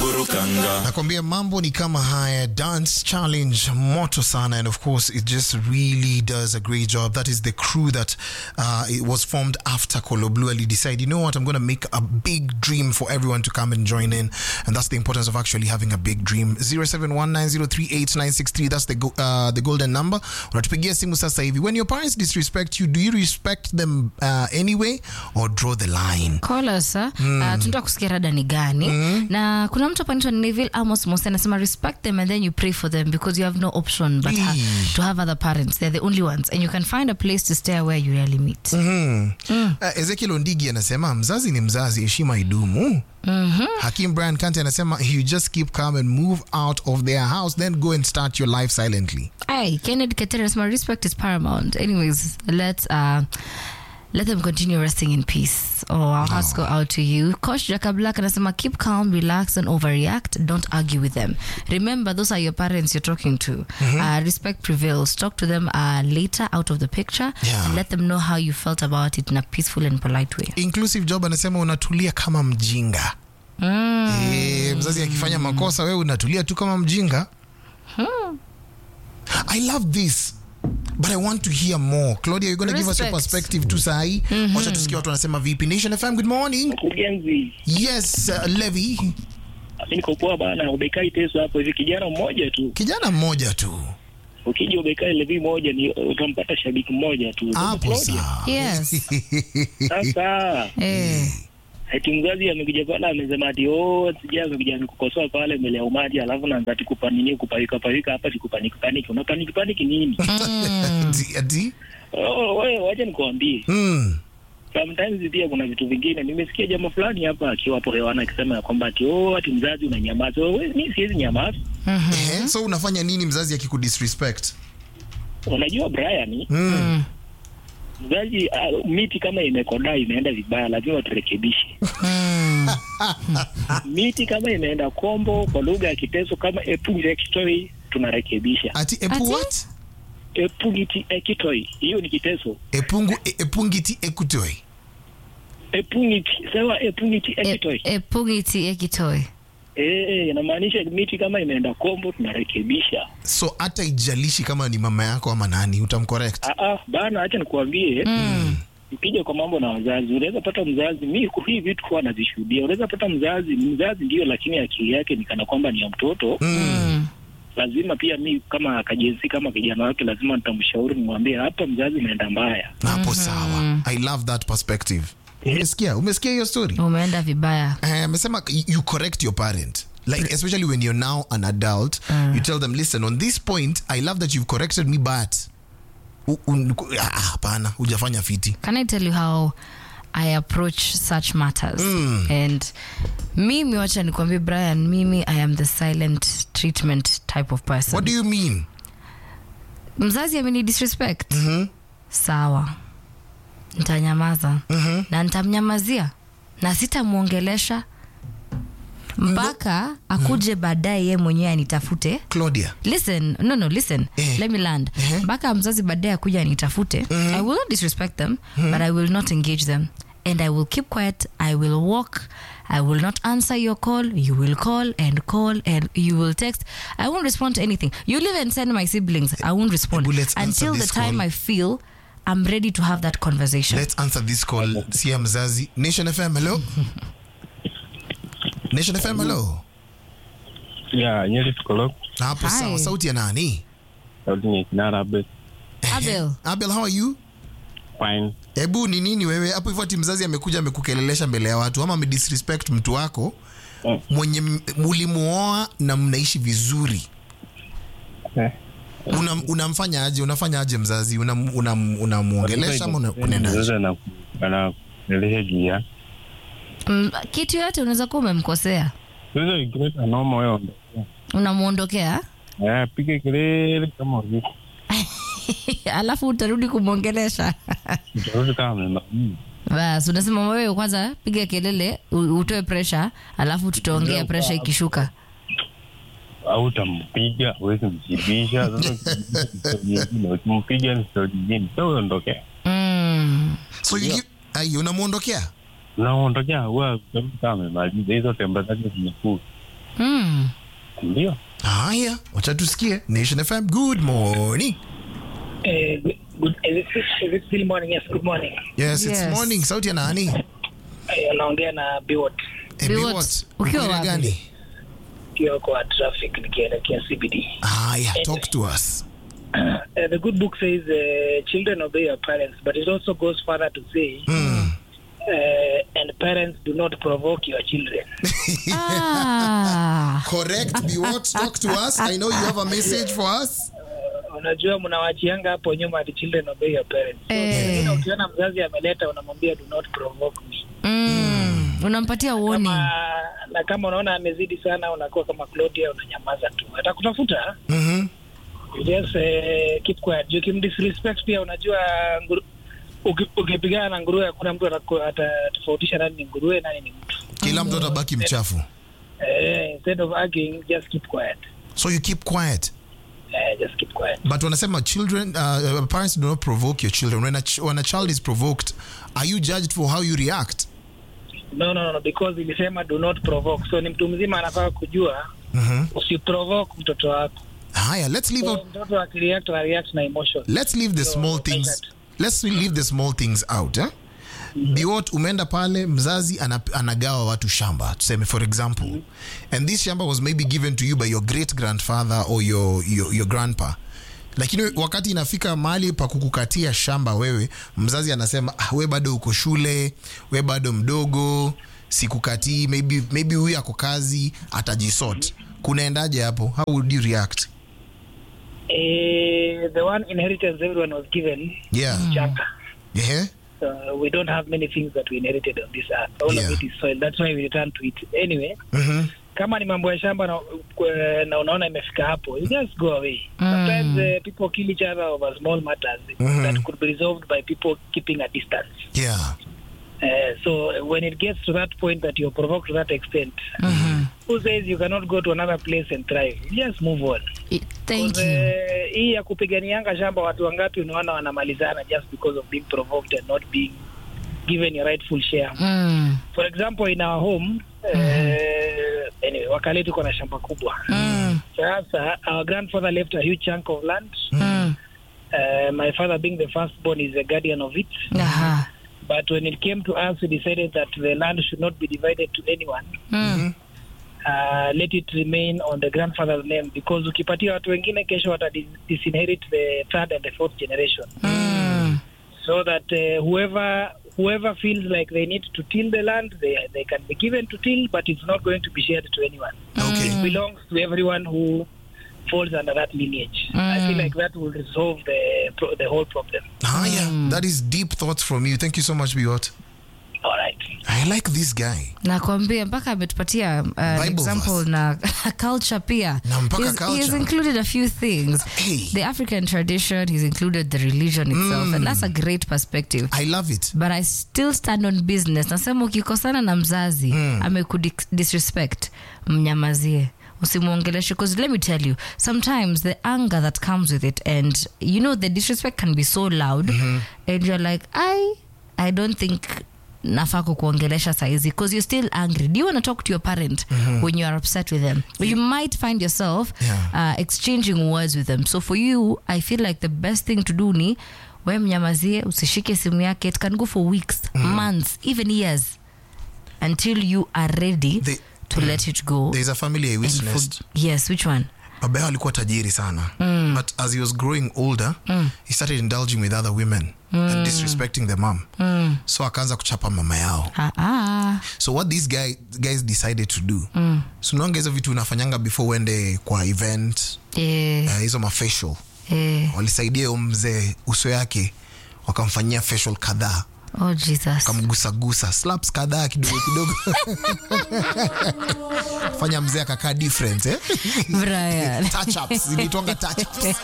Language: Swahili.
Nakwambia mambo ni kama haya, dance challenge moto sana, and of course it just really does a great job. That is the crew that it was formed after Colo Blue Ali decided, you know what, I'm going to make a big dream for everyone to come and join in, and that's the importance of actually having a big dream. 0719038963, that's the golden number. Unatupigia simu sasa hivi. When your parents disrespect you, do you respect them anyway or draw the line? Call us, tunataka kusikia rada ni gani. Na kuna mtu hapa anaitwa Neville Amos Mose anasema respect them and then you pray for them because you have no option but to have other parents. They're the only ones and you can find a place to stay where you really meet. Ezekiel Ondigi anasema mzazi ni mzazi, heshima idumu. Hakim Brian Kante anasema you just keep calm and move out of their house, then go and start your life silently. Hey, Kennedy Katera anasema respect is paramount. Anyways, let them continue resting in peace. Our hearts go out to you. Coach Jacob Black anasema keep calm, relax, and overreact. Don't argue with them. Remember, those are your parents you're talking to. Respect prevails. Talk to them later out of the picture and let them know how you felt about it in a peaceful and polite way. Inclusive Job anasema unatulia kama mjinga. Mzazi akifanya makosa wewe unatulia tu kama mjinga. I love this. But I want to hear more. Claudia, you're going to give us your perspective to Sai. Wacha tusikie watu wanasema vipi. Nation FM, good morning. Yes, Levi. Niko poa bana, ubekai teso hapo hivi kijana mmoja tu. Ukija ubekai Levi moja ni utampata shabiki mmoja tu. Hapo sawa. Yes. Sasa. Eti mzazi amekuja pale amesema ati sija amekuja nikukosoa pale mbele ya umati alafu naanza tukupanini kupalika hapa tukupaniki unapaniki nini? Ati wewe wacha nikwambie. Sometimes pia kuna vitu vingine nimesikia jamaa fulani hapa akiwa hapo hewani akisema kwamba ati mzazi unanyamaza. Wewe mimi siwezi nyamaza. So unafanya nini mzazi akikudisrespect? Unajua Brian mzazi miti kama imekodaa imeenda vibaya lazima turekebishe. Miti kama imeenda kombo kwa lugha ya Kiteso kama epungi ekitoi tunarekebisha. Ati what? Epungiti ekitoi. Hiyo ni Kiteso. Epungiti ekitoi. Epungiti ekitoi. Epungiti ekitoi. Inamaanisha miti kama imeenda kombo tunarekebisha. So hata ijalishi kama ni mama yako ama nani utamcorrect? Bana acha nikuambie. Ukija kwa mambo na wazazi unaweza pata mzazi mimi hii vitu kwa nazishuhudia. Unaweza pata mzazi ndio lakini akili yake ni kana kwamba ni ya mtoto. Lazima pia mimi kama kajenzi kama kijana wake lazima nitamshauri nimwambie hapa mzazi inaenda mbaya. Hapo sawa. I love that perspective. Umesikia hiyo story? Umeenda vibaya. Amesema you correct your parent. Like especially when you're now an adult, you tell them, listen, on this point I love that you've corrected me but hapana hujafanya fiti. Can I tell you how I approach such matters? And mimi wacha nikwambie Brian, mimi I am the silent treatment type of person. What do you mean? Mzazi ameni disrespect. Sawa. Nitanyamaza. Na nitamnyamazia. Na sitamuongelesha mpaka akuje baadaye yeye mwenyewe anitafute. Claudia, listen. Let me land. Mpaka mzazi baadaye akuja anitafute. I will not disrespect them, but I will not engage them. And I will keep quiet. I will walk. I will not answer your call. You will call and you will text. I won't respond to anything. You'll even send my siblings. I won't respond until the time I feel I'm ready to have that conversation. Let's answer this call. Sia mzazi. Nation FM, hello? Nation FM, hello? Yeah, Nyeri Tukolok. Hapo sawa. Sauti ya nani? Sauti ni Kinara Abel. Abel, how are you? Fine. Ebu ni nini wewe? Hapo hivyo ati mzazi amekuja amekukelelesha mbele ya watu ama amedisrespect mtu wako mwenye mulimuoa na mnaishi vizuri. Unamfanya aje? Unafanya aje mzazi? Unamuongelesha ama unaenda? Ana nilihejia. Kitu yote unaweza kuwa umemkosea. Sasa ikileta noma wewe ondokea. Unamuondokea? Pige kelele kama hivi. Alafu utarudi kumuongelesha. Utarudi kama bas unasema wewe kwanza piga kelele utoe pressure alafu tutaongea pressure ikishuka. Au utampiga uweze mjibisha sasa utampiga ni story nyingine sio ondoke. So unamuondokea? Unaondokea wewe kama maliza hizo temba zake zinakuwa. Ndio. Haya, wacha tusikie. Nation FM, good morning. Good. Is it still morning? Yes, good morning. Yes, it's Yes. morning. Sauti ya nani? Naongea na Biwot. Biwot, ukiwa wapi? gani? Kiwa kwa traffic nikielekea CBD. Haya, talk to us. The good book says children obey your parents, but it also goes further to say and parents do not provoke your children. Correct, Biwot, talk to us. I know you have a message for us. Unajua mnawachianga hapo nyuma ati children obey your parents. So, ukiona mzazi ameleta unamwambia do not provoke me. Unampatia warning. Na kama unaona amezidi sana unakuwa kama Claudia unanyamaza tu. Atakutafuta. Just keep quiet. You can disrespect pia unajua ukipigana na nguruwe hakuna mtu atatofautisha nani ni nguruwe nani ni mtu. Kila mtu atabaki mchafu. Instead of arguing, just keep quiet. So you keep quiet. Just keep quiet. But wanasema children, parents do not provoke your children. When a child is provoked, are you judged for how you react? No, because ilisema do not provoke. So ni mtu mzima anafaa kujua usiprovoke mtoto wako. Haya, let's leave out. Mtoto react na emotion. Let's leave the small things. Let's leave the small things out, eh? Biwot, umeenda pale mzazi anagawa watu shamba, tuseme for example, and this shamba was maybe given to you by your great grandfather or your grandpa, lakini wakati inafika mahali pa kukukatia shamba wewe, mzazi anasema we bado uko shule, we bado mdogo, sikukatii, maybe huyu ako kazi atajisort. Kunaendaje hapo? How would you react? The one inheritance everyone was given. Yeah. Changa. Yeah. We don't have many things that we inherited on this earth. All of it is soil. That's why we return to it. Anyway, kama ni mambo ya shamba na unaona imefika hapo, you just go away. Sometimes people kill each other over small matters that could be resolved by people keeping a distance. Yeah. So when it gets to that point that you're provoked to that extent, who says you cannot go to another place and thrive? Just move on. Thank you. Hii ya kupiganianga shamba watu wangapi unaona wanamalizana just because of being provoked and not being given your rightful share. For example, in our home, anyway, wakale tuko na shamba kubwa. Sasa our grandfather left a huge chunk of land. My father being the firstborn is the guardian of it. But when it came to us, we decided that the land should not be divided to anyone. Let it remain on the grandfather's name, because ukipatia watu wengine kesho wata disinherit the third and the fourth generation. So that whoever feels like they need to till the land, they can be given to till, but it's not going to be shared to anyone. Okay. It belongs to everyone who falls under that lineage. I feel like that will resolve the whole problem. That is deep thoughts from you. Thank you so much, Biwot. All right. I like this guy. Nakwambia mpaka ametupatia example verse. Na culture pia. Na mpaka culture. He's included a few things. Hey. The African tradition, he's included the religion itself, and that's a great perspective. I love it. But I still stand on business. Nasema ukikosana na mzazi, amekudisrespect, mnyamazie. Usimuongeleshe, because let me tell you, sometimes the anger that comes with it, and you know the disrespect can be so loud, and you're like, I don't think nafaa kukuongelesha saizi, because you're still angry. Do you want to talk to your parent when you are upset with them? But you might find yourself exchanging words with them. So for you, I feel like the best thing to do ni we mnyamazie, usishike simu yake. It can go for weeks, months, even years, until you are ready to let it go. There's a family I witnessed. Yes, which one? Baba yao alikuwa tajiri sana. But as he was growing older, he started indulging with other women and disrespecting the mom. So akaanza kuchapa mama yao. So what these guys decided to do, so unaonga hizo vitu unafanyanga before uende kwa event, hizo mafacial, walisaidia mzee uso yake, wakamfanyia facial kadhaa. Oh Jesus. Kamgusa slaps kadhaa kidogo. Fanya mzee akakaa different, Brian. touch ups, zilitonga touch ups.